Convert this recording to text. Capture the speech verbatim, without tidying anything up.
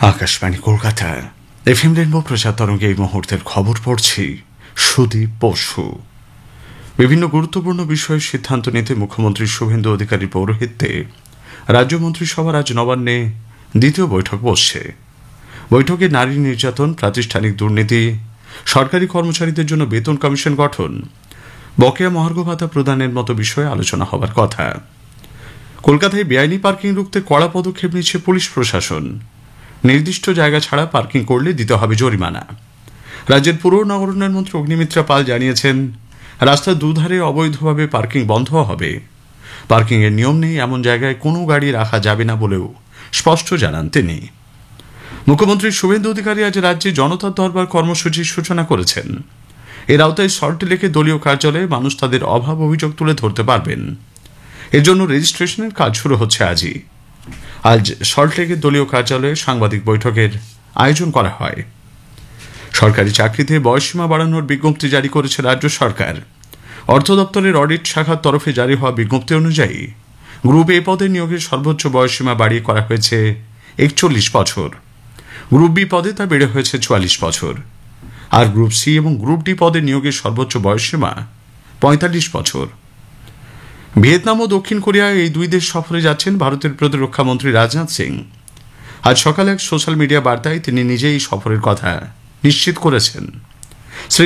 Akashvani Kolkata FM rainbow প্রচার তরঙ্গে এই মুহূর্তের খবর পড়ছি সুদীপ বসু। বিভিন্ন গুরুত্বপূর্ণ বিষয়ে সিদ্ধান্ত নিতে মুখ্যমন্ত্রী শুভেন্দু অধিকারীর পৌরোহিত্যে রাজ্য মন্ত্রিসভার আজ নবান্নে দ্বিতীয় বৈঠক বসছে। বৈঠকে নারী নির্যাতন, প্রাতিষ্ঠানিক দুর্নীতি, সরকারি কর্মচারীদের জন্য বেতন কমিশন গঠন, বকেয়া মহার্ঘ ভাতা প্রদানের মতো বিষয়ে আলোচনা হবার কথা। কলকাতায় বেআইনি পার্কিং রুখতে কড়া পদক্ষেপ নিচ্ছে পুলিশ প্রশাসন। নির্দিষ্ট জায়গা ছাড়া পার্কিং করলে দিতে হবে জরিমানা। রাজ্যের পুর নগরোন্নয়ন মন্ত্রী অগ্নিমিত্রা পাল জানিয়েছেন, রাস্তার দুধারে অবৈধভাবে পার্কিং বন্ধ হবে। পার্কিং এর নিয়ম নেই এমন জায়গায় কোনো গাড়ি রাখা যাবে না বলেও স্পষ্ট জানান তিনি। মুখ্যমন্ত্রী শুভেন্দু অধিকারী আজ রাজ্যে জনতার দরবার কর্মসূচির সূচনা করেছেন। এর আওতায় সল্টলেকে দলীয় কার্যালয়ে মানুষ তাদের অভাব অভিযোগ তুলে ধরতে পারবেন। এর জন্য রেজিস্ট্রেশনের কাজ শুরু হচ্ছে আজই। আজ সল্টলেকের দলীয় কার্যালয়ে সাংবাদিক বৈঠকের আয়োজন করা হয়। সরকারি চাকরিতে বয়সসীমা বাড়ানোর বিজ্ঞপ্তি জারি করেছে রাজ্য সরকার। অর্থ দপ্তরের অডিট শাখার তরফে জারি হওয়া বিজ্ঞপ্তি অনুযায়ী গ্রুপ এ পদে নিয়োগের সর্বোচ্চ বয়সসীমা বাড়িয়ে করা হয়েছে একচল্লিশ বছর। গ্রুপ বি পদে তা বেড়ে হয়েছে চুয়াল্লিশ বছর। আর গ্রুপ সি এবং গ্রুপ ডি পদে নিয়োগের সর্বোচ্চ বয়সসীমা পঁয়তাল্লিশ বছর। ভিয়েতনাম ও দক্ষিণ কোরিয়ায় এই দুই দেশ সফরে যাচ্ছেন ভারতের প্রতিরক্ষা মন্ত্রী রাজনাথ সিং। আজ সকালে এক সোশ্যাল মিডিয়া বার্তায় তিনি নিজেই সফরের কথা নিশ্চিত করেছেন।